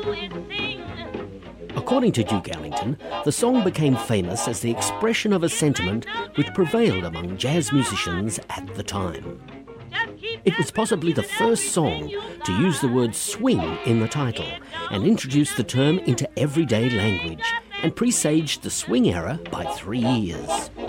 According to Duke Ellington, the song became famous as the expression of a sentiment which prevailed among jazz musicians at the time. It was possibly the first song to use the word swing in the title and introduce the term into everyday language, and presaged the swing era by 3 years.